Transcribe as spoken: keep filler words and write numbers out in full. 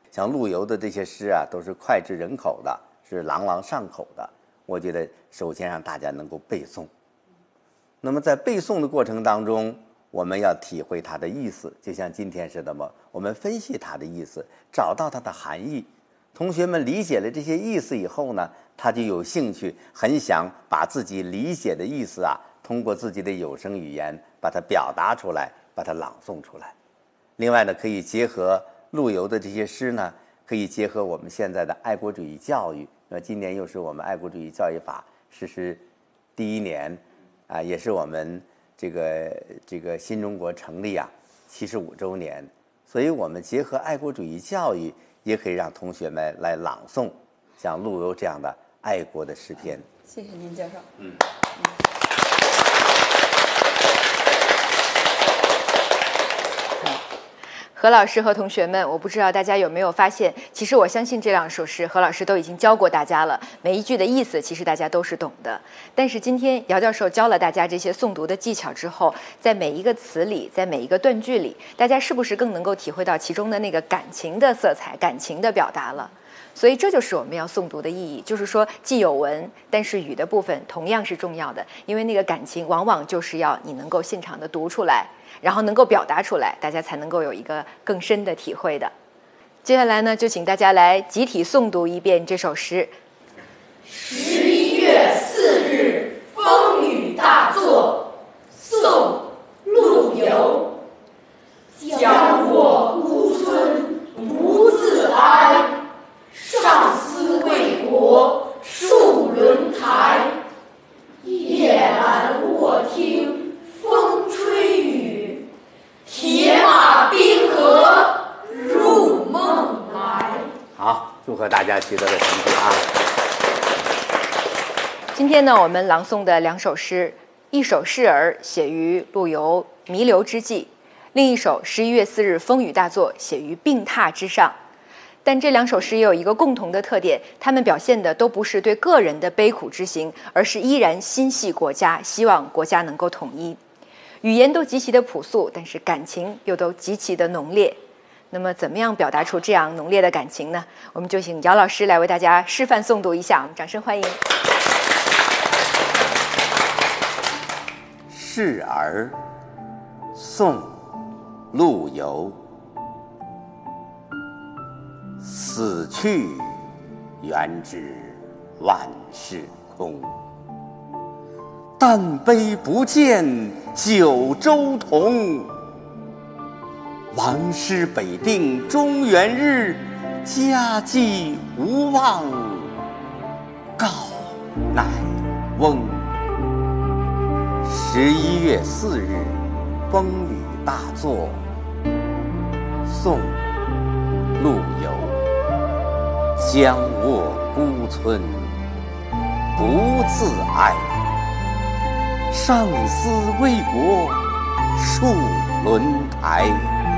像陆游的这些诗啊，都是脍炙人口的，是朗朗上口的。我觉得首先让大家能够背诵。那么在背诵的过程当中，我们要体会它的意思，就像今天似的嘛，我们分析它的意思，找到它的含义。同学们理解了这些意思以后呢，他就有兴趣，很想把自己理解的意思啊，通过自己的有声语言把它表达出来，把它朗诵出来。另外呢，可以结合陆游的这些诗呢，可以结合我们现在的爱国主义教育。那今年又是我们爱国主义教育法实施第一年，啊，也是我们这个这个新中国成立啊七十五周年，所以我们结合爱国主义教育，也可以让同学们来朗诵像陆游这样的爱国的诗篇。 谢谢您，教授。嗯。 何老师和同学们，我不知道大家有没有发现，其实我相信这两首诗何老师都已经教过大家了，每一句的意思其实大家都是懂的。但是今天姚教授教了大家这些诵读的技巧之后，在每一个词里，在每一个断句里，大家是不是更能够体会到其中的那个感情的色彩、感情的表达了？所以这就是我们要诵读的意义，就是说既有文，但是语的部分同样是重要的，因为那个感情往往就是要你能够现场的读出来，然后能够表达出来，大家才能够有一个更深的体会的。接下来呢，就请大家来集体诵读一遍这首诗。 十一月四日风雨大作，宋·陆游。将卧孤村独自哀，上思为国戍轮台。夜阑卧听风吹雨，铁马冰河入梦来。 好，祝贺大家取得的成绩啊！ 今天呢，我们朗诵的两首诗，一首示儿写于陆游弥留之际，另一首十一月四日风雨大作写于病榻之上。但这两首诗也有一个共同的特点，他们表现的都不是对个人的悲苦之情，而是依然心系国家，希望国家能够统一。语言都极其的朴素，但是感情又都极其的浓烈。那么怎么样表达出这样浓烈的感情呢？我们就请姚老师来为大家示范诵读一下，我们掌声欢迎。 示儿，宋·陆游。死去元知万事空，但悲不见九州同。王师北定中原日，家祭无忘告乃翁。十一月四日风雨大作，宋·陆游。将卧孤村独自哀，上思为国戍轮台。